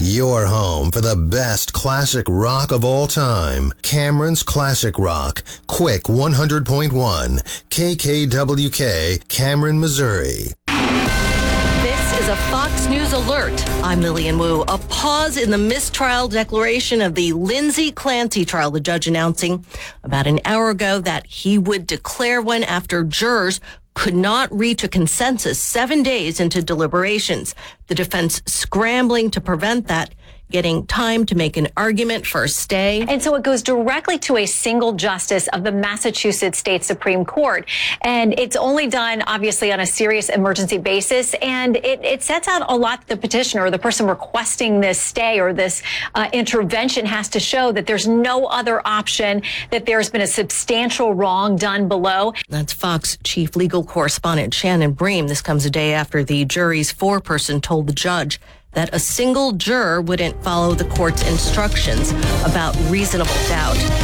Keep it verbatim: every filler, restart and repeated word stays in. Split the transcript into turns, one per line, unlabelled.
Your home for the best classic rock of all time. Cameron's Classic Rock. Quick one hundred point one. K K W K, Cameron, Missouri.
This is a Fox News alert. I'm Lillian Wu. A pause in the mistrial declaration of the Lindsay Clancy trial. The judge announcing about an hour ago that he would declare one after jurors could not reach a consensus seven days into deliberations. The defense scrambling to prevent that, getting time to make an argument for a stay.
And so it goes directly to a single justice of the Massachusetts State Supreme Court. And it's only done, obviously, on a serious emergency basis. And it, it sets out a lot the petitioner or the person requesting this stay or this uh, intervention has to show that there's no other option, that there's been a substantial wrong done below.
That's Fox chief legal correspondent Shannon Bream. This comes a day after the jury's foreperson told the judge that a single juror wouldn't follow the court's instructions about reasonable doubt.